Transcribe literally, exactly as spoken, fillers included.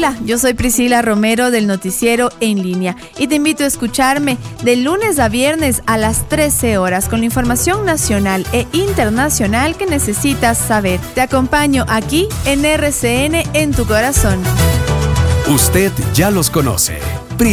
Hola, yo soy Priscila Romero del Noticiero En Línea y te invito a escucharme de lunes a viernes a las trece horas con la información nacional e internacional que necesitas saber. Te acompaño aquí en R C N en tu corazón. Usted ya los conoce.